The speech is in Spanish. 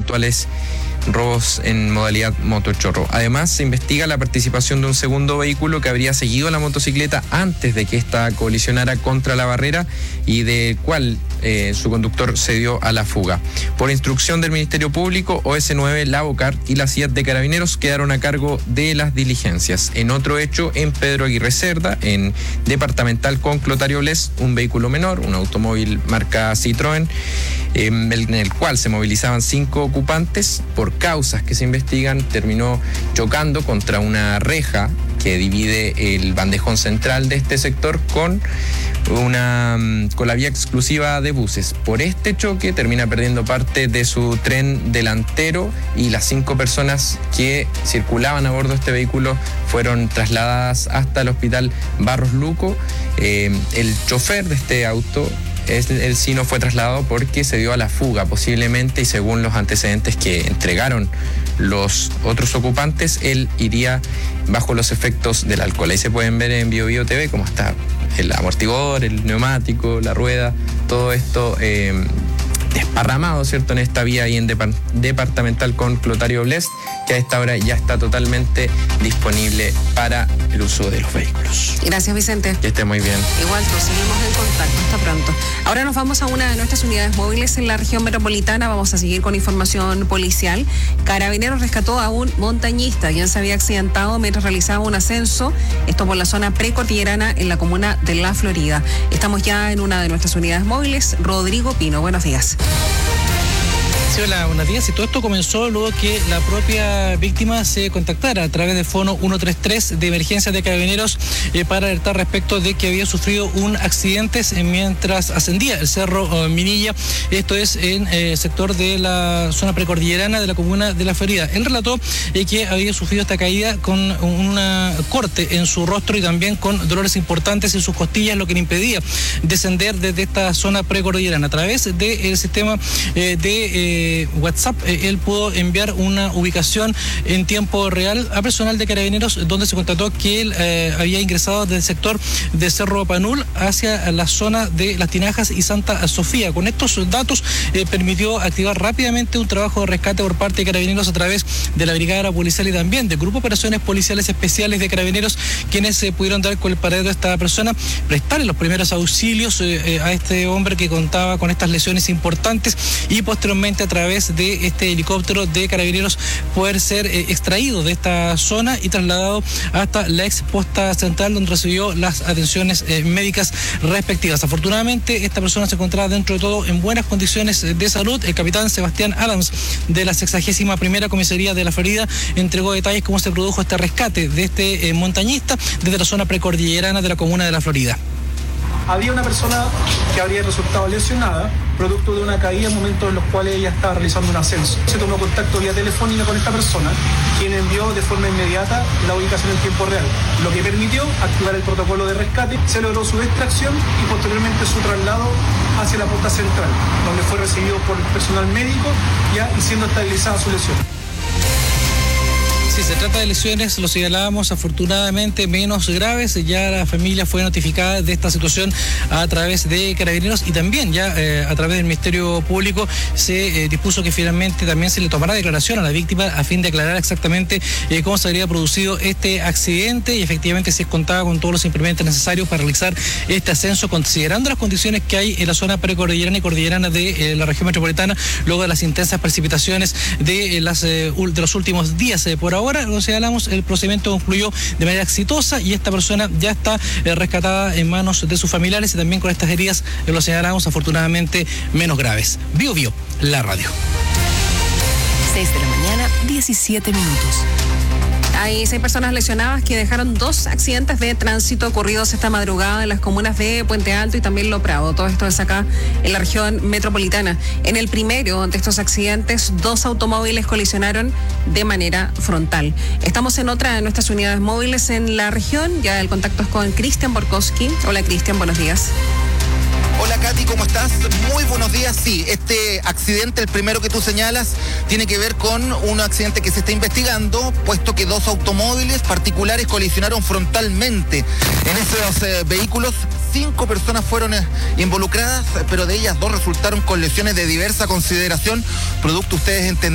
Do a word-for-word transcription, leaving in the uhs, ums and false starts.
eventuales robos en modalidad motochorro. Además, se investiga la participación de un segundo vehículo que habría seguido la motocicleta antes de que ésta colisionara contra la barrera y del cual eh, su conductor se dio a la fuga. Por instrucción del Ministerio Público, O S nueve, la Bocar y la C I A T de Carabineros quedaron a cargo de las diligencias. En otro hecho, en Pedro Aguirre Cerda, en Departamental con Clotario Bles, un vehículo menor, un automóvil marca Citroën, en el cual se movilizaban cinco ocupantes, por causas que se investigan, terminó chocando contra una reja que divide el bandejón central de este sector con una con la vía exclusiva de buses. Por este choque termina perdiendo parte de su tren delantero y las cinco personas que circulaban a bordo de este vehículo fueron trasladadas hasta el hospital Barros Luco. Eh, el chofer de este auto, él sí no fue trasladado porque se dio a la fuga posiblemente, y según los antecedentes que entregaron los otros ocupantes, él iría bajo los efectos del alcohol. Ahí se pueden ver en Bio Bio T V cómo está el amortiguador, el neumático, la rueda, todo esto eh, desparramado, ¿cierto?, en esta vía ahí en Depart- Departamental con Clotario Bles, que a esta hora ya está totalmente disponible para el uso de los vehículos. Gracias, Vicente. Que esté muy bien. Igual, pues seguimos en contacto. Hasta pronto. Ahora nos vamos a una de nuestras unidades móviles en la región metropolitana. Vamos a seguir con información policial. Carabineros rescató a un montañista quien se había accidentado mientras realizaba un ascenso. Esto por la zona precordillerana en la comuna de La Florida. Estamos ya en una de nuestras unidades móviles. Rodrigo Pino, buenos días. Sí, hola, buenos días. Y todo esto comenzó luego que la propia víctima se contactara a través del fono ciento treinta y tres de emergencia de Carabineros eh, para alertar respecto de que había sufrido un accidente mientras ascendía el cerro eh, Minilla. Esto es en el eh, sector de la zona precordillerana de la comuna de La Florida. Él relató eh, que había sufrido esta caída con un corte en su rostro y también con dolores importantes en sus costillas, lo que le impedía descender desde esta zona precordillerana. A través del sistema eh, de eh, WhatsApp, eh, él pudo enviar una ubicación en tiempo real a personal de Carabineros, donde se constató que él eh, había ingresado del sector de Cerro Panul hacia la zona de Las Tinajas y Santa Sofía. Con estos datos eh, permitió activar rápidamente un trabajo de rescate por parte de Carabineros a través de la Brigada Policial y también del Grupo de Operaciones Policiales Especiales de Carabineros, quienes se eh, pudieron dar con el paradero de esta persona, prestarle los primeros auxilios eh, eh, a este hombre que contaba con estas lesiones importantes, y posteriormente a través de este helicóptero de Carabineros poder ser eh, extraído de esta zona y trasladado hasta la ex posta central, donde recibió las atenciones eh, médicas respectivas. Afortunadamente, esta persona se encontraba dentro de todo en buenas condiciones de salud. El capitán Sebastián Adams, de la sexagésima primera comisaría de La Florida, entregó detalles cómo se produjo este rescate de este eh, montañista desde la zona precordillerana de la comuna de La Florida. Había una persona que habría resultado lesionada producto de una caída en momentos en los cuales ella estaba realizando un ascenso. Se tomó contacto vía telefónica con esta persona, quien envió de forma inmediata la ubicación en tiempo real, lo que permitió activar el protocolo de rescate. Se logró su extracción y posteriormente su traslado hacia la posta central, donde fue recibido por el personal médico ya y siendo estabilizada su lesión. Si se trata de lesiones, lo señalábamos, afortunadamente menos graves. Ya la familia fue notificada de esta situación a través de Carabineros y también ya eh, a través del Ministerio Público se eh, dispuso que finalmente también se le tomará declaración a la víctima a fin de aclarar exactamente eh, cómo se habría producido este accidente y efectivamente se contaba con todos los implementos necesarios para realizar este ascenso, considerando las condiciones que hay en la zona precordillerana y cordillerana de eh, la región metropolitana luego de las intensas precipitaciones de, eh, las, eh, de los últimos días. Eh, por ahora Ahora, lo señalamos, el procedimiento concluyó de manera exitosa y esta persona ya está eh, rescatada en manos de sus familiares y también con estas heridas, eh, lo señalamos, afortunadamente menos graves. Bio Bio, la radio. seis de la mañana, diecisiete minutos. Hay seis personas lesionadas que dejaron dos accidentes de tránsito ocurridos esta madrugada en las comunas de Puente Alto y también Lo Prado. Todo esto es acá en la región metropolitana. En el primero de estos accidentes, dos automóviles colisionaron de manera frontal. Estamos en otra de nuestras unidades móviles en la región. Ya el contacto es con Cristian Borkowski. Hola, Cristian, buenos días. Hola Katy, ¿cómo estás? Muy buenos días. Sí, este accidente, el primero que tú señalas, tiene que ver con un accidente que se está investigando, puesto que dos automóviles particulares colisionaron frontalmente en esos eh, vehículos. Cinco personas fueron eh, involucradas, pero de ellas dos resultaron con lesiones de diversa consideración, producto, ustedes entenderán,